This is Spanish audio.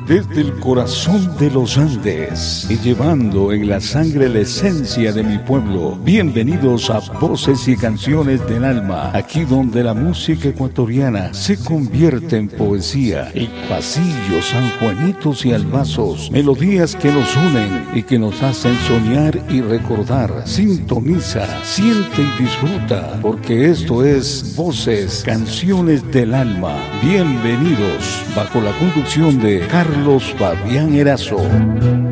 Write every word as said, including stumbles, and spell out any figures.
Desde el corazón de los Andes y llevando en la sangre la esencia de mi pueblo. Bienvenidos a Voces y Canciones del Alma, aquí donde la música ecuatoriana se convierte en poesía. Y pasillos, sanjuanitos y albazos, melodías que nos unen y que nos hacen soñar y recordar. Sintoniza, siente y disfruta, porque esto es Voces, Canciones del Alma. Bienvenidos, bajo la conducción de Carlos Fabián Erazo.